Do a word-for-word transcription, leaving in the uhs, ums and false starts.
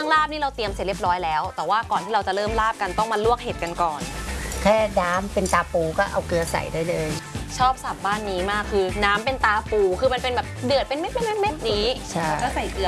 ลาบนี่เราเตรียมเสร็จเรียบร้อยแล้วแต่ว่าก่อนที่เราจะเริ่มลาบกันต้องมาลวกเห็ดกันก่อนแค่น้ำเป็นตาปูก็เอาเกลือใส่ได้เลยชอบสับบ้านนี้มากคือน้ำเป็นตาปูคือมันเป็นแบบเดือดเป็นเม็ดเม็ดเม็ดนี้ใช่ก็ใส่เกลือ